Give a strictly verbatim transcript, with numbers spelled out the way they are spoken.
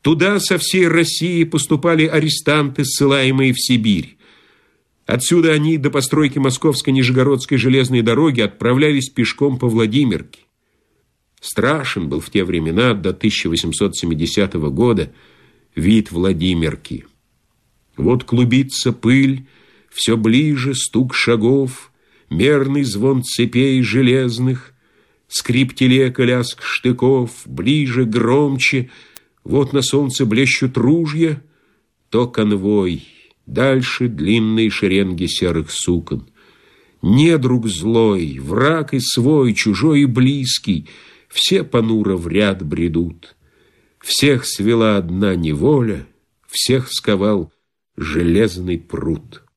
Туда со всей России поступали арестанты, ссылаемые в Сибирь. Отсюда они до постройки Московско-Нижегородской железной дороги отправлялись пешком по Владимирке. Страшен был в те времена, до тысяча восемьсот семидесятого года, вид Владимирки. Вот клубится пыль, все ближе стук шагов, мерный звон цепей железных, скрип телег и лязг штыков, ближе, громче. Вот на солнце блещут ружья, то конвой, дальше длинные шеренги серых сукон. Недруг злой, враг и свой, чужой и близкий, все понуро в ряд бредут. Всех свела одна неволя, всех сковал железный пруд.